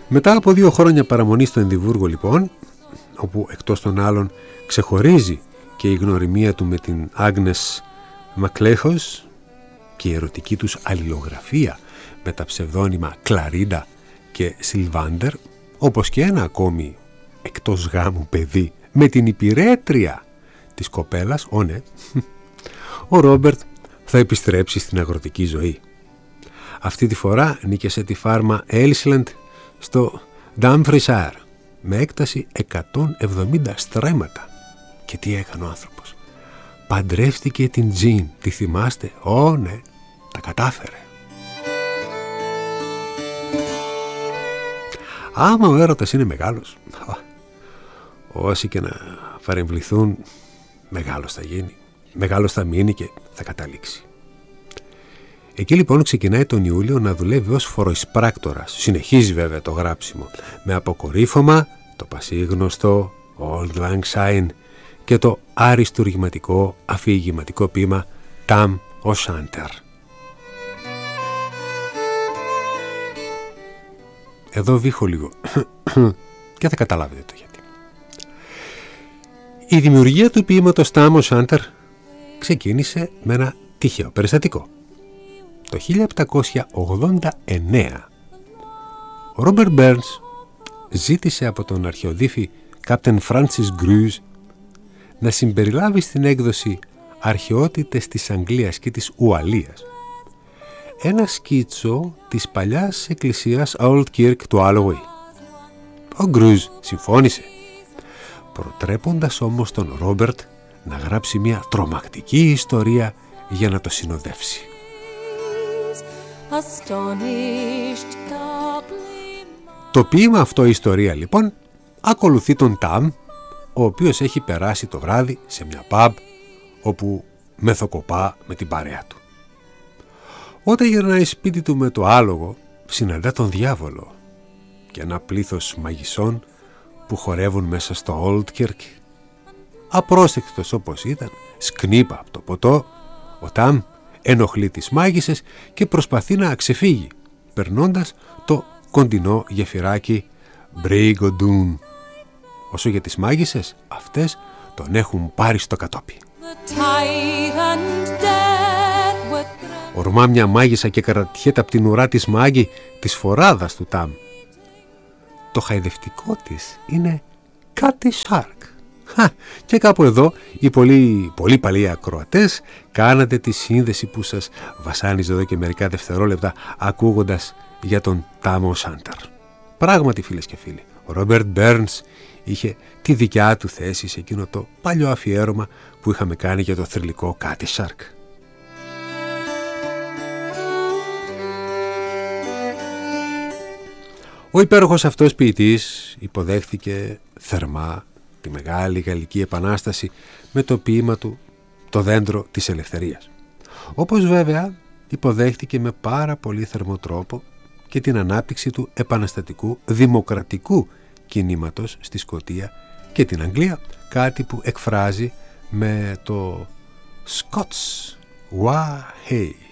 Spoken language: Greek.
Μετά από 2 χρόνια παραμονή στο Εδιμβούργο λοιπόν, όπου εκτός των άλλων ξεχωρίζει και η γνωριμία του με την Άγνες Μακλέχος και η ερωτική τους αλληλογραφία με τα ψευδόνυμα Κλαρίντα και Σιλβάντερ, όπως και ένα ακόμη εκτός γάμου παιδί με την υπηρέτρια της κοπέλας, ο Ρόμπερτ θα επιστρέψει στην αγροτική ζωή. Αυτή τη φορά νίκησε τη φάρμα Έλισλαντ στο Ντάμφρισάερ με έκταση 170 στρέμματα. Και τι έκανε ο άνθρωπος? Παντρεύτηκε την Τζιν, τη θυμάστε? Ναι, τα κατάφερε. Άμα ο έρωτας είναι μεγάλος, όσοι και να παρεμβληθούν, μεγάλος θα γίνει, μεγάλος θα μείνει και θα καταλήξει. Εκεί λοιπόν ξεκινάει τον Ιούλιο να δουλεύει ως φοροεισπράκτορας. Συνεχίζει βέβαια το γράψιμο με αποκορύφωμα το πασίγνωστο Auld Lang Syne και το αριστουργηματικό αφηγηματικό ποίημα Tam O'Shanter. Εδώ βήχω λίγο και θα καταλάβετε το γιατί. Η δημιουργία του ποίηματος Tam O'Shanter ξεκίνησε με ένα τυχαίο περιστατικό. Το 1789 ο Ρόμπερτ Μπέρνς ζήτησε από τον αρχαιοδίφη Captain Francis Gruse να συμπεριλάβει στην έκδοση «Αρχαιότητες της Αγγλίας και της Ουαλίας» ένα σκίτσο της παλιάς εκκλησίας Old Kirk του Alloway. Ο Gruse συμφώνησε, προτρέποντας όμως τον Ρόμπερτ να γράψει μια τρομακτική ιστορία για να το συνοδεύσει. Το ποίημα αυτό, η ιστορία λοιπόν, ακολουθεί τον Ταμ, ο οποίος έχει περάσει το βράδυ σε μια pub όπου μεθοκοπά με την παρέα του. Όταν γυρνάει σπίτι του με το άλογο, συναντά τον διάβολο και ένα πλήθος μαγισσών που χορεύουν μέσα στο Old Kirk. Απρόσεκτος όπως ήταν, σκνίπα από το ποτό, ο Ταμ ενοχλεί τις μάγισσες και προσπαθεί να ξεφύγει, περνώντας το κοντινό γεφυράκι Μπρίγκοντούν. Όσο για τις μάγισσες, αυτές τον έχουν πάρει στο κατόπι. Ορμά μια μάγισσα και κρατιέται από την ουρά της μάγκη της φοράδας του Ταμ. Το χαϊδευτικό της είναι κάτι Shark. Και κάπου εδώ οι πολύ παλιοί ακροατές κάνατε τη σύνδεση που σας βασάνιζε εδώ και μερικά δευτερόλεπτα ακούγοντας για τον Tam O'Shanter. Πράγματι, φίλες και φίλοι, ο Ρόμπερτ Μπέρνς είχε τη δικιά του θέση σε εκείνο το παλιό αφιέρωμα που είχαμε κάνει για το θρυλικό κάτι Shark. Ο υπέροχος αυτός ποιητής υποδέχθηκε θερμά τη Μεγάλη Γαλλική Επανάσταση με το ποίημα του «Το δέντρο της ελευθερίας». Όπως βέβαια υποδέχτηκε με πάρα πολύ θερμό τρόπο και την ανάπτυξη του επαναστατικού δημοκρατικού κινήματος στη Σκωτία και την Αγγλία, κάτι που εκφράζει με το «Scots Wha Hey».